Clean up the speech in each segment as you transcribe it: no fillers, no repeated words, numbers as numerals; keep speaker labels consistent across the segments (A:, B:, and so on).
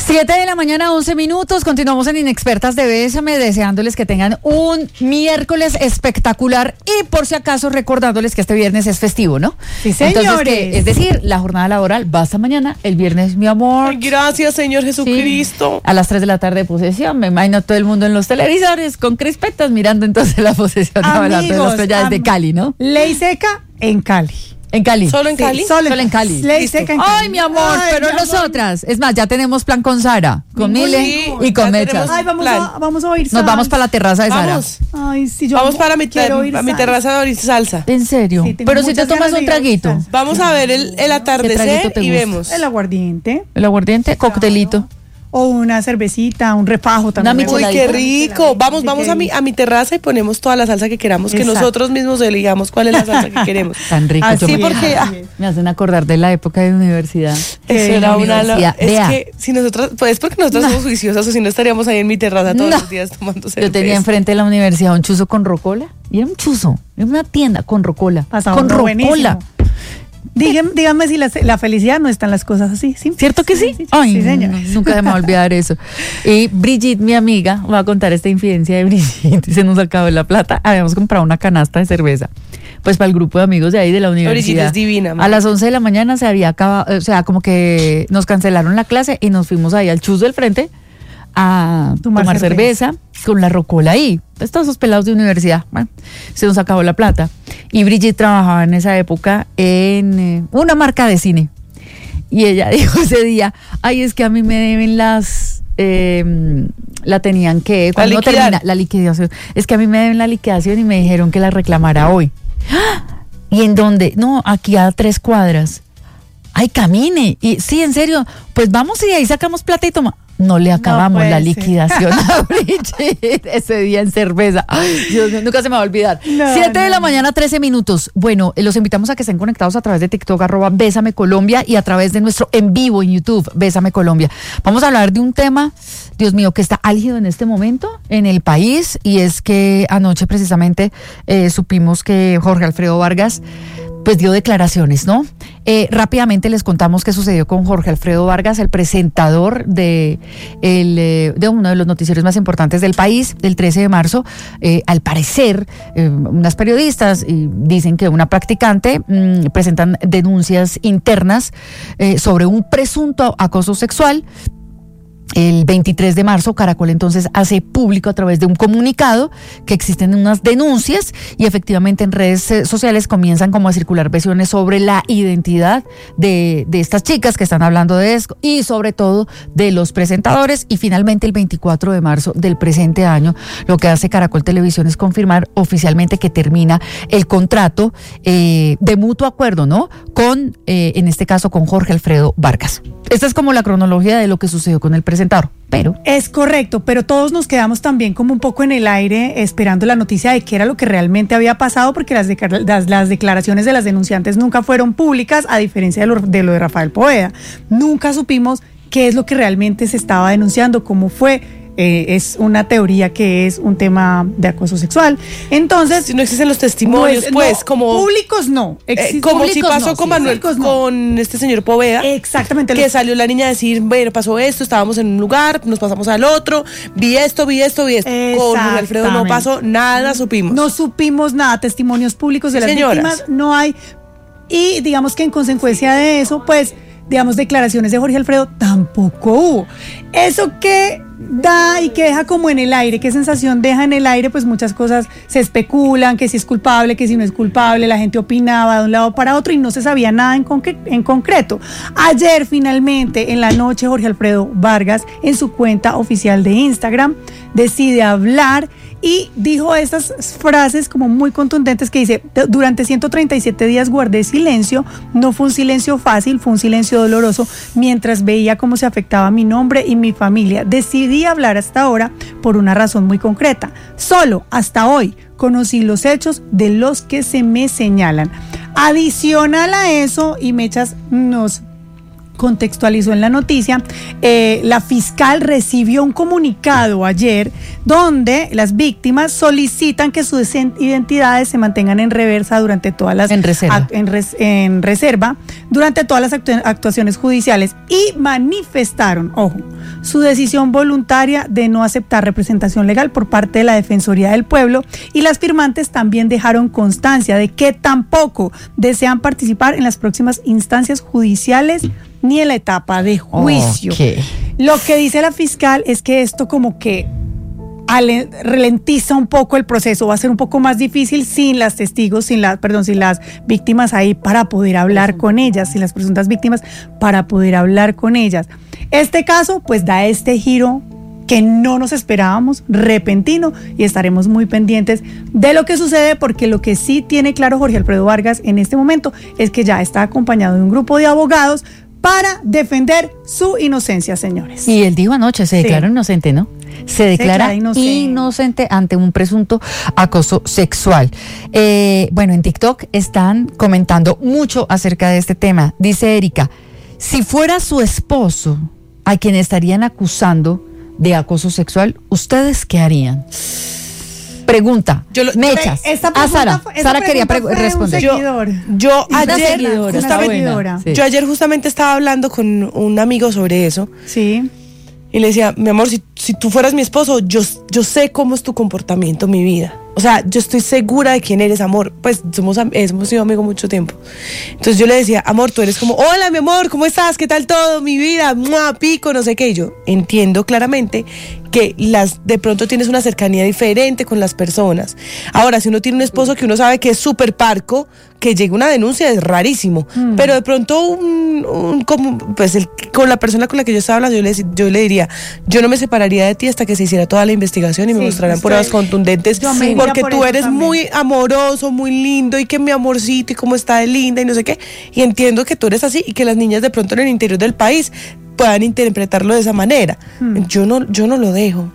A: 7:11 a.m. Continuamos en Inexpertas de Bésame, deseándoles que tengan un miércoles espectacular y por si acaso recordándoles que este viernes es festivo, ¿no?
B: Sí, señores.
A: Entonces, es decir, la jornada laboral va hasta mañana, el viernes, mi amor.
B: Ay, gracias, Señor Jesucristo.
A: Sí, a las 3 de la tarde posesión, me imagino todo el mundo en los televisores con crispetas mirando entonces la posesión.
B: Amigos,
A: ya desde Cali, ¿no?
B: Ley seca en Cali.
A: En Cali.
B: ¿Solo en Cali?
A: Solo en Cali.
B: Ley seca en Cali.
A: Ay, mi amor,
B: Ay,
A: pero
B: mi amor.
A: nosotras. Es más, ya tenemos plan con Sara, con Mile y con Mechas.
B: Ay, vamos a oír
A: Nos
B: salsa.
A: vamos para la terraza de Sara.
B: Vamos. Ay, sí, yo
C: Vamos para mi
B: quiero oír salsa.
C: terraza de oír salsa.
A: ¿En serio?
B: Sí, tengo
A: pero si te
B: muchas
A: tomas
B: ganas
A: un
B: de ir a
A: traguito.
B: salsa.
C: Vamos a ver el
A: traguito
C: atardecer
A: te
C: y
A: gusta?
C: vemos.
B: El aguardiente.
A: El aguardiente, coctelito.
B: O una cervecita, un refajo también.
A: Una
B: me
C: Uy,
B: gusta.
C: qué rico. Vamos a mi terraza y ponemos toda la salsa que queramos, que
B: Exacto.
C: nosotros mismos elegamos cuál es la salsa que queremos.
A: Tan rico.
B: Así
A: Yo
C: Sí,
A: me-
C: porque
A: me hacen acordar de la época de universidad.
C: eso era una
A: universidad.
C: es
A: Vea.
C: que si nosotros, pues es porque nosotros somos juiciosas, o si no estaríamos ahí en mi terraza todos
A: No.
C: los días tomando cerveza.
A: Yo tenía enfrente de la universidad un chuzo con rocola. Y era un chuzo, era una tienda con rocola.
B: Pasaba
A: con
B: uno
A: rocola.
B: buenísimo. Díganme si la felicidad no está en las cosas así. ¿Sí?
A: ¿Cierto que sí?
B: Sí,
A: Ay,
B: sí, señor.
A: nunca se me va a olvidar eso. Y Brigitte, mi amiga, va a contar esta infidencia de Brigitte. Se nos acabó la plata. Habíamos comprado una canasta de cerveza. Pues para el grupo de amigos de ahí de la
C: Brigitte
A: universidad.
C: es divina,
A: A
C: mamá.
A: las 11 de la mañana se había acabado, o sea, como que nos cancelaron la clase y nos fuimos ahí al chus del frente a tomar cerveza con la rocola ahí. Pues todos esos pelados de universidad. Bueno, se nos acabó la plata. Y Brigitte trabajaba en esa época en una marca de cine. Y ella dijo ese día, ay, es que a mí me deben la tenían que, cuando uno
C: liquidar.
A: termina la liquidación, es que a mí me deben la liquidación y me dijeron que la reclamara hoy. ¡Ah! ¿Y en dónde? No, aquí a 3 cuadras. Ay, camine. Y sí, en serio, pues vamos y de ahí sacamos plata y toma. No le acabamos
B: puede
A: la
B: ser.
A: liquidación a Brigitte ese día en cerveza. Ay, Dios mío, nunca se me va a olvidar.
B: No,
A: 7 de la
B: no.
A: mañana, 13 minutos. Bueno, los invitamos a que estén conectados a través de TikTok, @Bésame Colombia, y a través de nuestro en vivo en YouTube, Bésame Colombia. Vamos a hablar de un tema, Dios mío, que está álgido en este momento en el país, y es que anoche precisamente supimos que Jorge Alfredo Vargas pues dio declaraciones, ¿no? Rápidamente les contamos qué sucedió con Jorge Alfredo Vargas, el presentador de uno de los noticieros más importantes del país, del 13 de marzo. Al parecer, unas periodistas dicen que una practicante presentan denuncias internas sobre un presunto acoso sexual. El 23 de marzo, Caracol entonces hace público a través de un comunicado que existen unas denuncias y efectivamente en redes sociales comienzan como a circular versiones sobre la identidad de estas chicas que están hablando de esto y sobre todo de los presentadores. Y finalmente el 24 de marzo del presente año, lo que hace Caracol Televisión es confirmar oficialmente que termina el contrato de mutuo acuerdo, ¿no? Con, en este caso, con Jorge Alfredo Vargas. Esta es como la cronología de lo que sucedió con el presentador, pero...
B: Es correcto, pero todos nos quedamos también como un poco en el aire esperando la noticia de qué era lo que realmente había pasado, porque las declaraciones de las denunciantes nunca fueron públicas, a diferencia de lo de Rafael Poveda. Nunca supimos qué es lo que realmente se estaba denunciando, cómo fue. Es una teoría que es un tema de acoso sexual. Entonces,
C: Si no existen los testimonios,
B: no,
C: como
B: públicos no.
C: como si
A: públicos
C: pasó
A: no,
C: con
A: sí,
C: Manuel,
B: públicos no.
C: con este señor Poveda.
B: Exactamente.
C: Que salió la niña a decir, bueno, pasó esto, estábamos en un lugar, nos pasamos al otro, vi esto. Con Jorge Alfredo no pasó nada, supimos.
B: No supimos nada, testimonios públicos de las
C: Señoras.
B: víctimas no hay. Y digamos que en consecuencia de eso, pues, digamos, declaraciones de Jorge Alfredo tampoco hubo. Eso que da y que deja como en el aire, qué sensación deja en el aire, pues muchas cosas se especulan, que si es culpable, que si no es culpable, la gente opinaba de un lado para otro y no se sabía nada en concreto. Ayer finalmente, en la noche, Jorge Alfredo Vargas, en su cuenta oficial de Instagram, decide hablar y dijo estas frases como muy contundentes que dice: durante 137 días guardé silencio, no fue un silencio fácil, fue un silencio doloroso, mientras veía cómo se afectaba mi nombre y mi familia. Decidí hablar hasta ahora por una razón muy concreta. Solo hasta hoy conocí los hechos de los que se me señalan. Adicional a eso, y Mechas nos contextualizó en la noticia, la fiscal recibió un comunicado ayer donde las víctimas solicitan que sus identidades se mantengan en reserva durante todas las en reserva durante todas las actuaciones judiciales y manifestaron, ojo, su decisión voluntaria de no aceptar representación legal por parte de la Defensoría del Pueblo, y las firmantes también dejaron constancia de que tampoco desean participar en las próximas instancias judiciales ni en la etapa de juicio. Okay. Lo que dice la fiscal es que esto como que ralentiza un poco el proceso, va a ser un poco más difícil sin las testigos, sin las víctimas ahí para poder hablar con ellas, sin las presuntas víctimas para poder hablar con ellas. Este caso pues da este giro que no nos esperábamos, repentino, y estaremos muy pendientes de lo que sucede, porque lo que sí tiene claro Jorge Alfredo Vargas en este momento es que ya está acompañado de un grupo de abogados para defender su inocencia, señores.
A: Y él dijo anoche, se declaró inocente, ¿no? Se declara inocente ante un presunto acoso sexual. Bueno, en TikTok están comentando mucho acerca de este tema. Dice Erika, si fuera su esposo a quien estarían acusando de acoso sexual, ¿ustedes qué harían? Pregunta, mechas. Sara quería responder.
C: Yo ayer justamente estaba hablando con un amigo sobre eso.
B: Sí.
C: Y le decía, mi amor, si tú fueras mi esposo, yo sé cómo es tu comportamiento, mi vida. O sea, yo estoy segura de quién eres, amor. Pues hemos sido amigos mucho tiempo. Entonces yo le decía, amor, tú eres como, hola, mi amor, ¿cómo estás? ¿Qué tal todo? Mi vida, ¡mua! Pico, no sé qué. Y yo entiendo claramente que de pronto tienes una cercanía diferente con las personas. Ahora, si uno tiene un esposo que uno sabe que es súper parco, que llegue una denuncia es rarísimo. Pero de pronto con la persona con la que yo estaba hablando, yo le diría, yo no me separaría de ti hasta que se hiciera toda la investigación y me mostraran pruebas contundentes, porque tú eres muy amoroso, muy lindo, y que mi amorcito y cómo está de linda y no sé qué, y entiendo que tú eres así y que las niñas de pronto en el interior del país puedan interpretarlo de esa manera. Yo no lo dejo.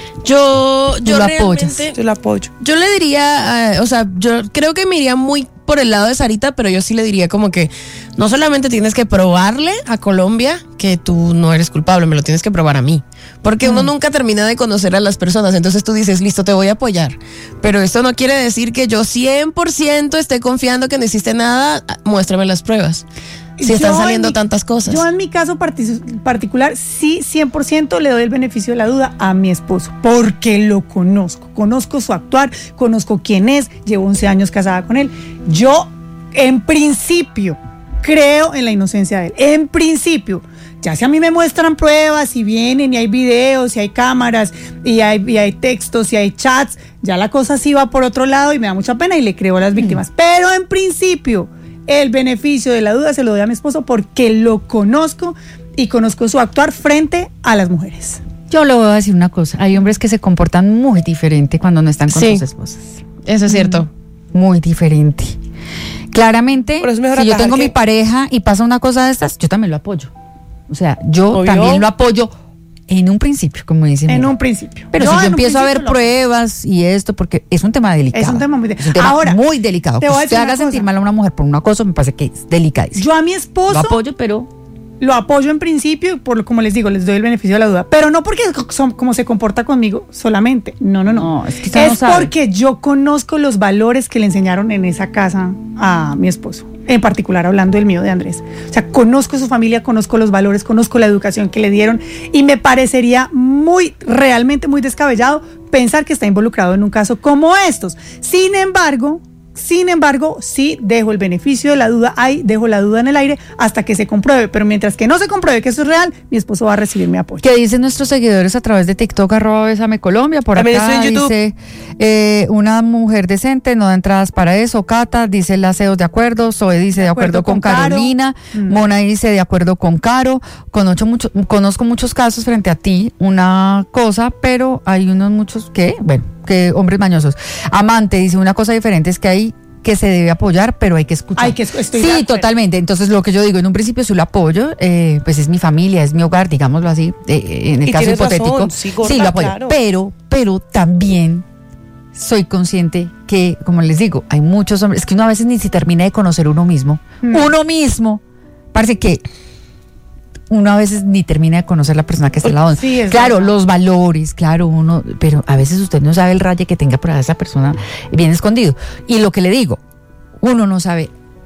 D: Yo realmente
C: yo lo apoyo.
D: Yo le diría, yo creo que me iría muy por el lado de Sarita, pero yo sí le diría como que no solamente tienes que probarle a Colombia que tú no eres culpable, me lo tienes que probar a mí, porque uno nunca termina de conocer a las personas. Entonces tú dices, listo, te voy a apoyar, pero esto no quiere decir que yo 100% esté confiando que no hiciste nada. Muéstrame las pruebas. Si están saliendo tantas cosas.
B: Yo en mi caso particular, sí, 100% le doy el beneficio de la duda a mi esposo, porque lo conozco su actuar, conozco quién es, llevo 11 años casada con él. Yo, en principio, creo en la inocencia de él, en principio. Ya si a mí me muestran pruebas, si vienen y hay videos, si hay cámaras, y hay textos, y hay chats, ya la cosa sí va por otro lado y me da mucha pena y le creo a las víctimas. Pero en principio, el beneficio de la duda se lo doy a mi esposo porque lo conozco y conozco su actuar frente a las mujeres.
A: Yo le voy a decir una cosa, hay hombres que se comportan muy diferente cuando no están con sus esposas.
D: Eso es cierto.
A: Muy diferente. Claramente, si yo tengo mi pareja y pasa una cosa de estas, yo también lo apoyo. O sea, yo también lo apoyo en un principio, como dicen.
B: En un principio.
A: Pero si yo empiezo a ver pruebas y esto, porque es un tema delicado.
B: Es un tema muy delicado.
A: Ahora, muy delicado. Que usted haga sentir mal a una mujer por una cosa, me parece que es delicadísimo.
B: Yo a mi esposo
A: lo apoyo, pero
B: lo apoyo en principio, como les digo, les doy el beneficio de la duda. Pero no porque como se comporta conmigo solamente. No. Es porque yo conozco los valores que le enseñaron en esa casa a mi esposo. En particular hablando del mío, de Andrés. O sea, conozco su familia, conozco los valores, conozco la educación que le dieron, y me parecería realmente muy descabellado pensar que está involucrado en un caso como estos. Sin embargo, sí dejo el beneficio de la duda ahí, dejo la duda en el aire hasta que se compruebe, pero mientras que no se compruebe que eso es real, mi esposo va a recibir mi apoyo.
A: ¿Qué dicen nuestros seguidores a través de TikTok, @BésameColombia? Por
C: también
A: acá
C: estoy en YouTube.
A: Dice, una mujer decente, no da entradas para eso. Cata dice, Laceos de acuerdo. Zoe dice, de acuerdo con Carolina. Mona dice, de acuerdo con Caro. Conozco muchos casos frente a ti, una cosa, pero hay muchos que hombres mañosos. Amante dice, una cosa diferente es que hay que se debe apoyar, pero hay que escuchar. Sí, totalmente. Entonces, lo que yo digo, en un principio sí lo apoyo, pues es mi familia, es mi hogar, digámoslo así, en el caso hipotético.
C: Razón, sí, gorda,
A: sí, lo apoyo.
C: Claro.
A: Pero también soy consciente que, como les digo, hay muchos hombres, es que uno a veces ni se termina de conocer uno mismo. Uno mismo, parece que uno a veces ni termina de conocer la persona que está al lado.
B: Sí, es
A: claro,
B: verdad.
A: los valores, claro, uno, pero a veces usted no sabe el raye que tenga por esa persona bien escondido. Y lo que le digo, uno no sabe,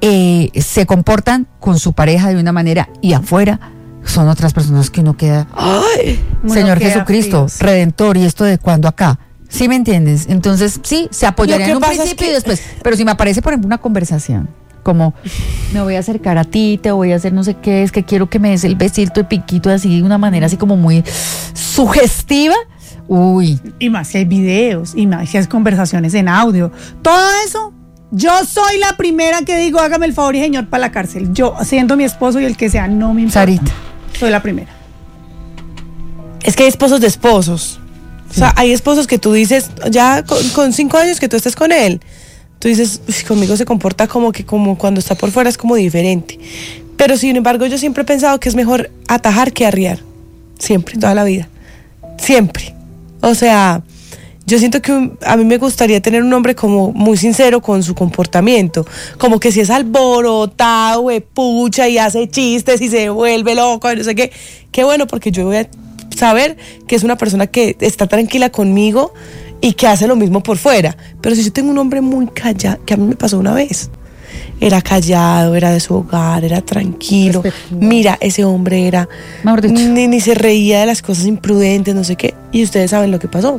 A: se comportan con su pareja de una manera y afuera son otras personas que uno queda, ¡ay!
B: Uno
A: Señor
B: queda
A: Jesucristo,
B: frío.
A: Redentor, ¿y esto de cuándo acá? ¿Sí me entiendes? Entonces, sí, se apoyaría
C: Lo que
A: en un
C: pasa es
A: principio
C: que-
A: y después. Pero si me aparece, por ejemplo, una conversación, como, me voy a acercar a ti, te voy a hacer no sé qué, es que quiero que me des el besito de piquito así, de una manera así como muy sugestiva. Uy,
B: Y más si hay videos, y más si hay conversaciones en audio. Todo eso, yo soy la primera que digo, hágame el favor y señor para la cárcel. Yo, siendo mi esposo y el que sea, no me importa.
A: Sarita.
B: Soy la primera.
C: Es que hay esposos de esposos. O sea, hay esposos que tú dices, ya con 5 años que tú estés con él, tú dices, "Uy, conmigo se comporta como que como cuando está por fuera es como diferente". Pero sin embargo, yo siempre he pensado que es mejor atajar que arriar. Siempre, toda la vida. Siempre. O sea, yo siento que a mí me gustaría tener un hombre como muy sincero con su comportamiento. Como que si es alborotado, pucha y hace chistes y se vuelve loco y no sé qué. Qué bueno, porque yo voy a saber que es una persona que está tranquila conmigo y que hace lo mismo por fuera. Pero si yo tengo un hombre muy callado, que a mí me pasó una vez, era callado, era de su hogar, era tranquilo.
A: Respetuoso.
C: Mira, ese hombre era,
A: Mejor dicho.
C: ni se reía de las cosas imprudentes, no sé qué. Y ustedes saben lo que pasó.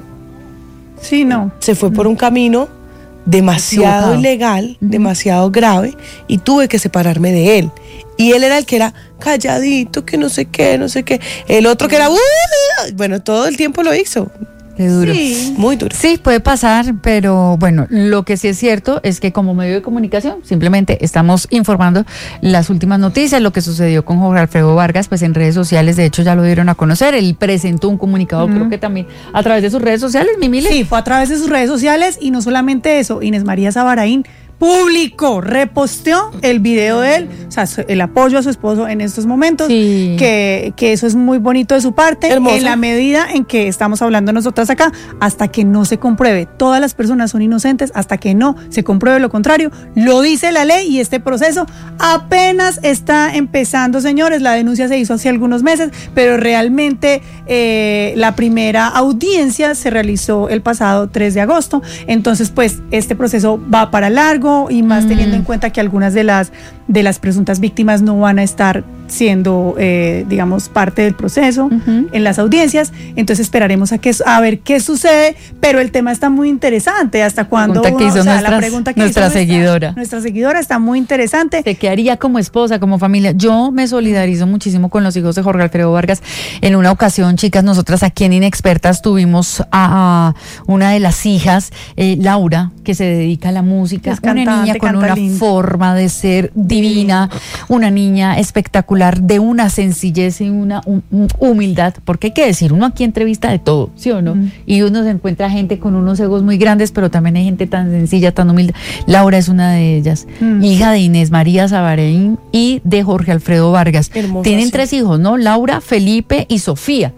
B: Sí, no.
C: Se fue por un camino demasiado
A: Equivocado.
C: ilegal, demasiado grave, y tuve que separarme de él. Y él era el que era calladito, que no sé qué, no sé qué. El otro que era, bueno, todo el tiempo lo hizo.
A: qué duro.
B: Sí.
C: Muy duro.
A: Sí, puede pasar, pero bueno, lo que sí es cierto es que como medio de comunicación simplemente estamos informando las últimas noticias, lo que sucedió con Jorge Alfredo Vargas, pues en redes sociales, de hecho ya lo dieron a conocer, él presentó un comunicado, creo que también a través de sus redes sociales, Mimile.
B: Sí, fue a través de sus redes sociales y no solamente eso, Inés María Sabaraín publicó, reposteó el video de él, o sea, el apoyo a su esposo en estos momentos,
A: Sí.
B: que eso es muy bonito de su parte,
C: Hermoso.
B: en la medida en que estamos hablando nosotras acá, hasta que no se compruebe, todas las personas son inocentes, hasta que no se compruebe lo contrario, lo dice la ley y este proceso apenas está empezando, señores, la denuncia se hizo hace algunos meses, pero realmente la primera audiencia se realizó el pasado 3 de agosto, entonces pues este proceso va para largo y más teniendo en cuenta que algunas de las presuntas víctimas no van a estar siendo, digamos, parte del proceso en las audiencias, entonces esperaremos a ver qué sucede, pero el tema está muy interesante, hasta cuándo,
A: Pregunta que hizo
B: la pregunta que
A: nuestra
B: hizo
A: seguidora.
B: nuestra seguidora está muy interesante.
A: ¿Te quedaría como esposa, como familia? Yo me solidarizo muchísimo con los hijos de Jorge Alfredo Vargas. En una ocasión, chicas, nosotras aquí en Inexpertas tuvimos a una de las hijas, Laura, que se dedica a la música,
B: Es
A: una
B: cantante,
A: niña con
B: canta
A: una
B: lindo.
A: forma de ser divina, una niña espectacular, de una sencillez y una humildad, porque hay que decir, uno aquí entrevista de todo, ¿sí o no? Y uno se encuentra gente con unos egos muy grandes, pero también hay gente tan sencilla, tan humilde. Laura es una de ellas, hija de Inés María Sabaraín y de Jorge Alfredo Vargas.
C: Hermosa,
A: Tienen
C: sí.
A: 3 hijos, ¿no? Laura, Felipe y Sofía.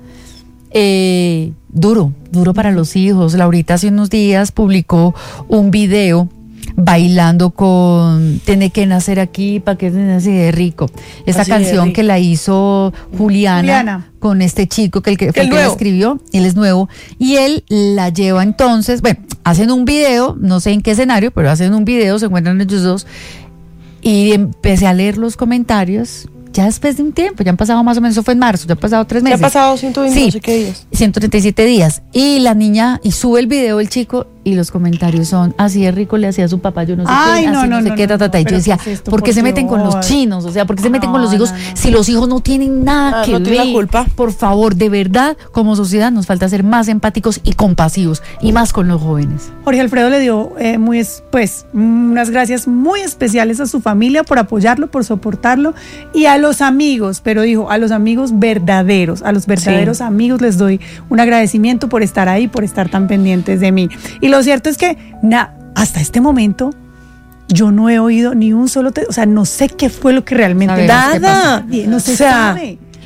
A: Duro para los hijos. Laurita hace unos días publicó un video bailando con Tiene que nacer aquí para que sea así de rico. Esa
C: Así de
A: canción
C: rico.
A: que la hizo Juliana con este chico que el que, fue el que la
C: nuevo.
A: escribió, él es nuevo, y él la lleva entonces, bueno, hacen un video, no sé en qué escenario, pero hacen un video, se encuentran ellos dos, y empecé a leer los comentarios. Ya después de un tiempo, ya han pasado más o menos, eso fue en marzo, ya han pasado 3
C: Ya
A: meses.
C: ha pasado 120
A: Sí.
C: no sé qué días.
A: 137 días. Y la niña, y sube el video el chico, y los comentarios son, así de rico le hacía a su papá, yo no sé
B: Ay,
A: qué,
B: no,
A: así
B: no,
A: sé
B: no,
A: qué,
B: no,
A: ta. Y yo
B: pero
A: decía,
B: ¿qué es esto,
A: ¿por qué
B: por
A: se meten con los
B: Dios?
A: chinos? O sea, ¿por qué se meten con los
B: No,
A: hijos
B: no, no.
A: si los hijos no tienen nada que
C: No tienen la
A: ver?
C: culpa.
A: Por favor, de verdad, como sociedad nos falta ser más empáticos y compasivos, y más con los jóvenes.
B: Jorge Alfredo le dio unas gracias muy especiales a su familia por apoyarlo, por soportarlo y a los amigos, pero dijo a los amigos verdaderos, a los verdaderos amigos les doy un agradecimiento por estar ahí, por estar tan pendientes de mí. Y lo cierto es que hasta este momento yo no he oído ni un solo, o sea, no sé qué fue lo que realmente
A: Sabemos qué
B: nada,
C: pasó.
B: no se
C: O sea,
B: sabe.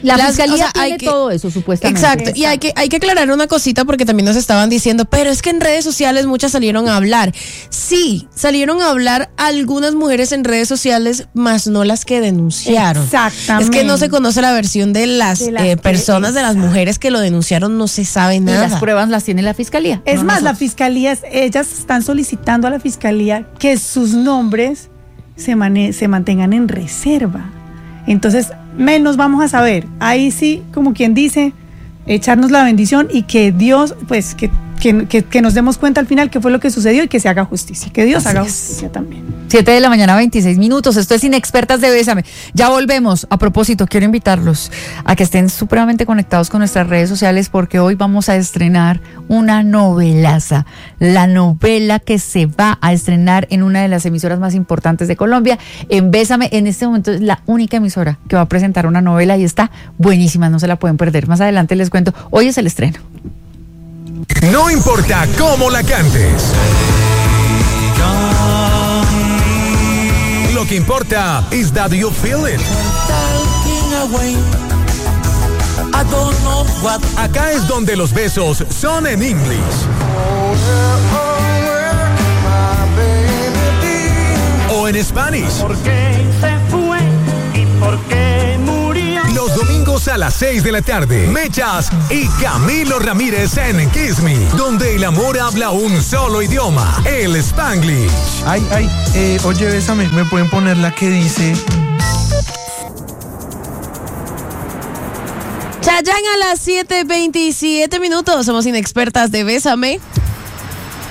A: La fiscalía tiene todo eso, supuestamente.
D: Exacto. Y hay que aclarar una cosita porque también nos estaban diciendo, pero es que en redes sociales muchas salieron a hablar. Sí, salieron a hablar algunas mujeres en redes sociales, más no las que denunciaron.
B: Exactamente.
D: Es que no se conoce la versión de las personas, de las mujeres que lo denunciaron, no se sabe nada.
A: Y las pruebas las tiene la fiscalía.
B: Es más, la fiscalía, ellas están solicitando a la fiscalía que sus nombres se mantengan en reserva. Entonces, menos vamos a saber. Ahí sí, como quien dice, echarnos la bendición y que Dios, pues, que nos demos cuenta al final qué fue lo que sucedió y que se haga justicia. Que Dios haga justicia también.
A: 7:26 a.m. Esto es Inexpertas de Bésame. Ya volvemos. A propósito, quiero invitarlos a que estén supremamente conectados con nuestras redes sociales porque hoy vamos a estrenar una novelaza. La novela que se va a estrenar en una de las emisoras más importantes de Colombia, en Bésame. En este momento es la única emisora que va a presentar una novela y está buenísima, no se la pueden perder. Más adelante les cuento. Hoy es el estreno.
E: No importa cómo la cantes. Lo que importa is that you feel it. Acá es donde los besos son en English. O en Spanish.
F: ¿Por qué se fue y por qué murió?
E: Los domingos a las 6 de la tarde, Mechas y Camilo Ramírez en Kiss Me, donde el amor habla un solo idioma, el Spanglish.
G: Oye, Bésame, ¿me pueden poner la que dice?
D: Chayán a las 7:27 minutos. Somos Inexpertas de Bésame.